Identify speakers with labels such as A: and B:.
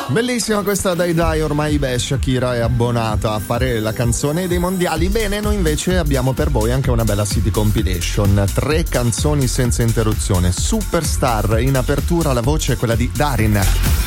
A: Bellissima questa dai, ormai Shakira è abbonata a fare la canzone dei mondiali. Bene, noi invece abbiamo per voi anche una bella city compilation, 3 canzoni senza interruzione. Superstar, in apertura la voce è quella di Darin.